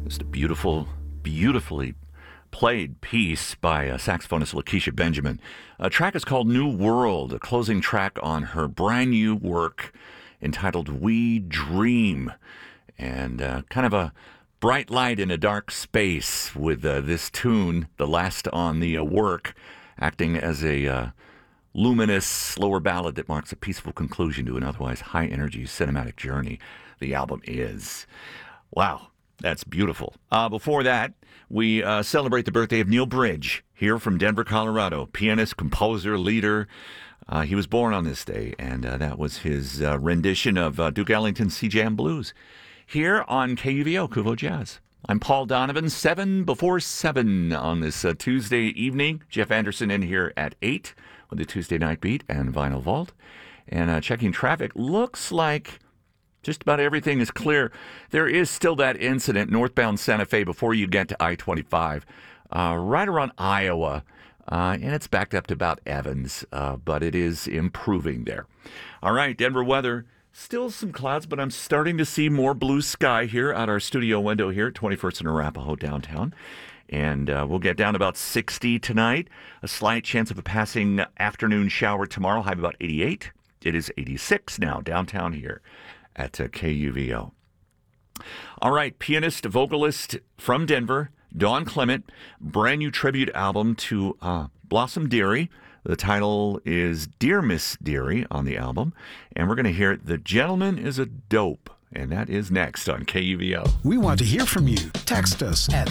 Just a beautifully played piece by saxophonist Lakeisha Benjamin. A track is called New World, a closing track on her brand new work entitled We Dream. And kind of a bright light in a dark space with this tune, the last on the work, acting as a luminous, slower ballad that marks a peaceful conclusion to an otherwise high-energy cinematic journey. The album is. Wow, that's beautiful. Before that, we celebrate the birthday of Neil Bridge, here from Denver, Colorado. Pianist, composer, leader. He was born on this day, and that was his rendition of Duke Ellington's Sea Jam Blues, here on KUVO, Kuvo Jazz. I'm Paul Donovan, 7 before 7 on this Tuesday evening. Jeff Anderson in here at 8 with the Tuesday Night Beat and Vinyl Vault. And checking traffic, looks like just about everything is clear. There is still that incident northbound Santa Fe before you get to I-25, right around Iowa, and it's backed up to about Evans, but it is improving there. All right, Denver weather. Still some clouds, but I'm starting to see more blue sky here at our studio window here at 21st and Arapahoe downtown. And we'll get down to about 60 tonight. A slight chance of a passing afternoon shower tomorrow, high of about 88. It is 86 now downtown here at KUVO. All right, pianist, vocalist from Denver, Dawn Clement, brand new tribute album to Blossom Dearie. The title is Dear Miss Dearie on the album, and we're going to hear The Gentleman is a Dope, and that is next on KUVO. We want to hear from you. Text us at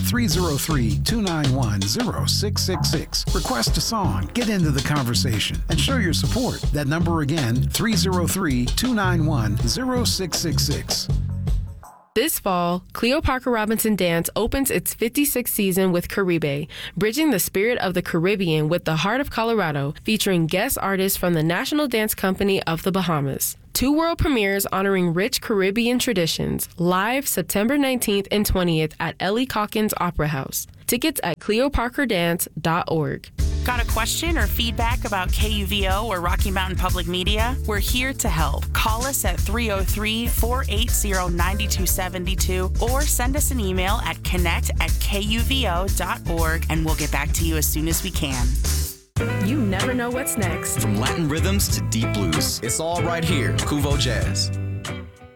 303-291-0666. Request a song, get into the conversation, and show your support. That number again, 303-291-0666. This fall, Cleo Parker Robinson Dance opens its 56th season with Caribe, bridging the spirit of the Caribbean with the heart of Colorado, featuring guest artists from the National Dance Company of the Bahamas. 2 world premieres honoring rich Caribbean traditions, live September 19th and 20th at Ellie Calkins Opera House. Tickets at cleoparkerdance.org. Got a question or feedback about KUVO or Rocky Mountain Public Media? We're here to help. Call us at 303-480-9272 or send us an email at connect@kuvo.org and we'll get back to you as soon as we can. You never know what's next. From Latin rhythms to deep blues, it's all right here, Kuvo Jazz.